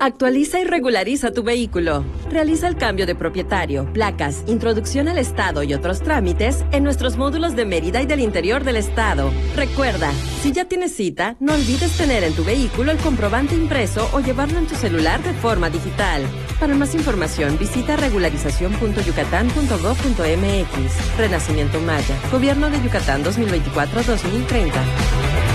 Actualiza y regulariza tu vehículo. Realiza el cambio de propietario, placas, introducción al estado y otros trámites en nuestros módulos de Mérida y del interior del estado. Recuerda, si ya tienes cita, no olvides tener en tu vehículo el comprobante impreso o llevarlo en tu celular de forma digital. Para más información, visita regularización.yucatán.gov.mx. Renacimiento Maya. Gobierno de Yucatán 2024-2030.